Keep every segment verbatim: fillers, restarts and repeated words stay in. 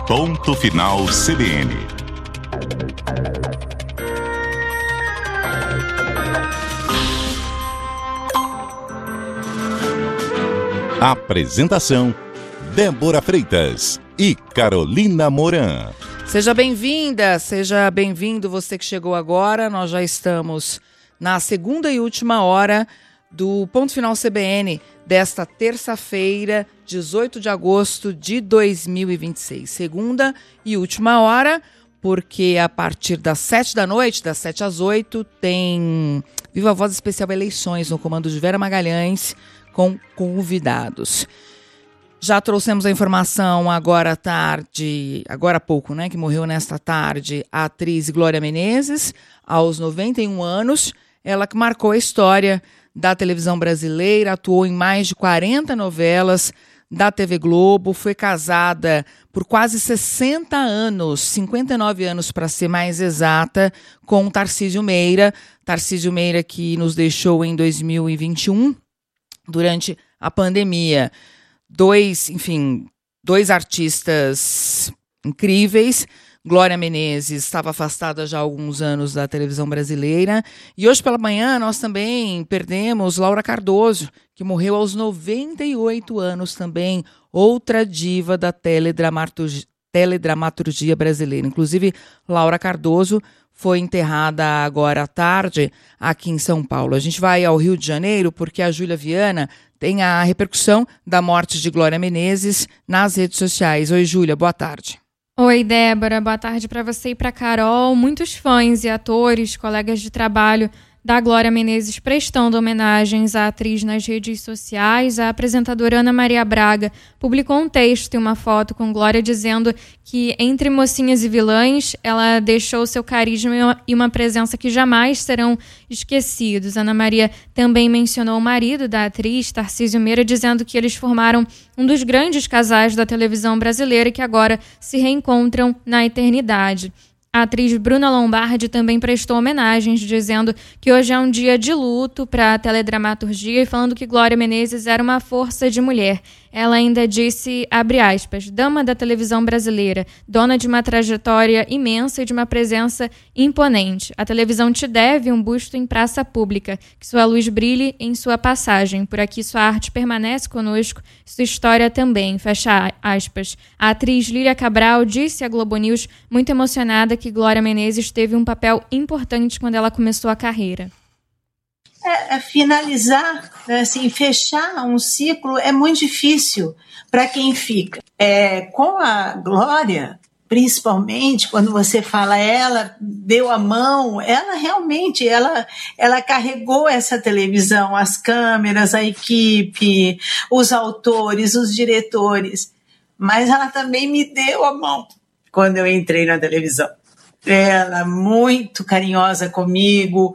Ponto Final C B N. Apresentação: Débora Freitas e Carolina Moran. Seja bem-vinda, seja bem-vindo você que chegou agora. Nós já estamos na segunda e última hora do Ponto Final C B N desta terça-feira, dezoito de agosto de dois mil e vinte e seis. Segunda e última hora, porque a partir das sete da noite, das sete às oito, tem Viva Voz Especial Eleições no comando de Vera Magalhães com convidados. Já trouxemos a informação agora à tarde, agora há pouco, né, que morreu nesta tarde, a atriz Glória Menezes, aos noventa e um anos. Ela que marcou a história da televisão brasileira, atuou em mais de quarenta novelas da T V Globo, foi casada por quase sessenta anos, cinquenta e nove anos para ser mais exata, com Tarcísio Meira. Tarcísio Meira que nos deixou em dois mil e vinte e um, durante a pandemia. Dois, enfim, dois artistas incríveis. Glória Menezes estava afastada já há alguns anos da televisão brasileira. E hoje pela manhã nós também perdemos Laura Cardoso, que morreu aos noventa e oito anos também, outra diva da teledramaturgia, teledramaturgia brasileira. Inclusive, Laura Cardoso foi enterrada agora à tarde aqui em São Paulo. A gente vai ao Rio de Janeiro porque a Júlia Viana tem a repercussão da morte de Glória Menezes nas redes sociais. Oi, Júlia, boa tarde. Oi, Débora, boa tarde para você e para a Carol. Muitos fãs e atores, colegas de trabalho da Glória Menezes prestando homenagens à atriz nas redes sociais. A apresentadora Ana Maria Braga publicou um texto e uma foto com Glória dizendo que entre mocinhas e vilãs ela deixou seu carisma e uma presença que jamais serão esquecidos. Ana Maria também mencionou o marido da atriz, Tarcísio Meira, dizendo que eles formaram um dos grandes casais da televisão brasileira e que agora se reencontram na eternidade. A atriz Bruna Lombardi também prestou homenagens, dizendo que hoje é um dia de luto para a teledramaturgia e falando que Glória Menezes era uma força de mulher. Ela ainda disse, abre aspas, dama da televisão brasileira, dona de uma trajetória imensa e de uma presença imponente. A televisão te deve um busto em praça pública, que sua luz brilhe em sua passagem. Por aqui sua arte permanece conosco, sua história também, fecha aspas. A atriz Lília Cabral disse à Globo News, muito emocionada, que Glória Menezes teve um papel importante quando ela começou a carreira. É, é finalizar, assim, fechar um ciclo é muito difícil para quem fica. É, com a Glória, principalmente, quando você fala ela deu a mão, ela realmente ela, ela carregou essa televisão, as câmeras, a equipe, os autores, os diretores, mas ela também me deu a mão quando eu entrei na televisão. Ela muito carinhosa comigo.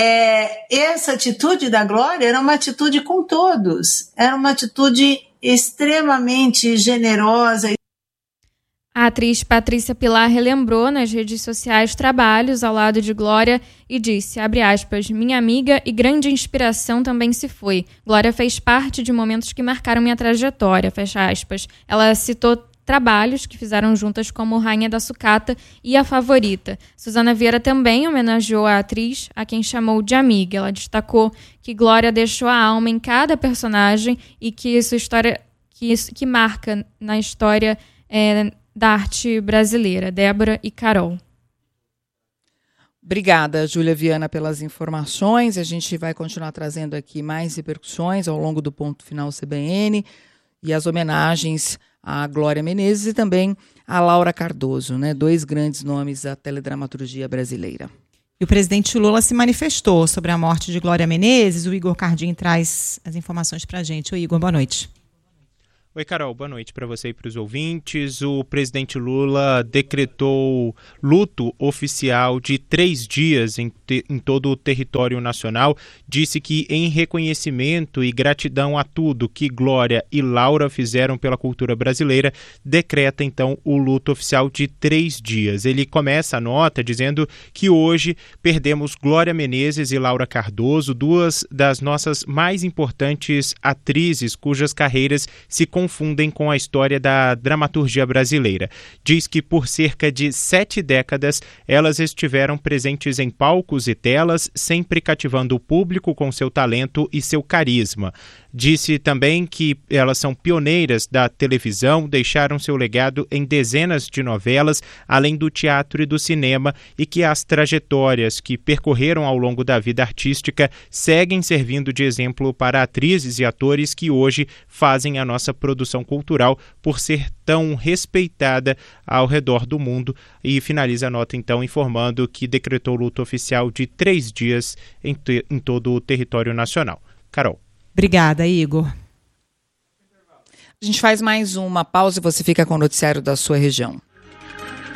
É, essa atitude da Glória era uma atitude com todos, era uma atitude extremamente generosa. A atriz Patrícia Pilar relembrou nas redes sociais trabalhos ao lado de Glória e disse, abre aspas, minha amiga e grande inspiração também se foi. Glória fez parte de momentos que marcaram minha trajetória, fecha aspas. Ela citou trabalhos que fizeram juntas como Rainha da Sucata e A Favorita. Suzana Vieira também homenageou a atriz, a quem chamou de amiga. Ela destacou que Glória deixou a alma em cada personagem e que sua história, que, que marca na história é, da arte brasileira. Débora e Carol. Obrigada, Júlia Viana, pelas informações. A gente vai continuar trazendo aqui mais repercussões ao longo do Ponto Final C B N e as homenagens a Glória Menezes e também a Laura Cardoso, né? Dois grandes nomes da teledramaturgia brasileira. E o presidente Lula se manifestou sobre a morte de Glória Menezes. O Igor Cardim traz as informações para a gente. Oi, Igor, boa noite. Oi, Carol, boa noite para você e para os ouvintes. O presidente Lula decretou luto oficial de três dias em, te, em todo o território nacional. Disse que, em reconhecimento e gratidão a tudo que Glória e Laura fizeram pela cultura brasileira, decreta, então, o luto oficial de três dias. Ele começa a nota dizendo que hoje perdemos Glória Menezes e Laura Cardoso, duas das nossas mais importantes atrizes cujas carreiras se confundiram confundem com a história da dramaturgia brasileira. Diz que por cerca de sete décadas elas estiveram presentes em palcos e telas, sempre cativando o público com seu talento e seu carisma. Disse também que elas são pioneiras da televisão, deixaram seu legado em dezenas de novelas, além do teatro e do cinema, e que as trajetórias que percorreram ao longo da vida artística seguem servindo de exemplo para atrizes e atores que hoje fazem a nossa produção cultural por ser tão respeitada ao redor do mundo. E finaliza a nota então informando que decretou luto oficial de três dias em, te- em todo o território nacional. Carol. Obrigada, Igor. A gente faz mais uma pausa e você fica com o noticiário da sua região.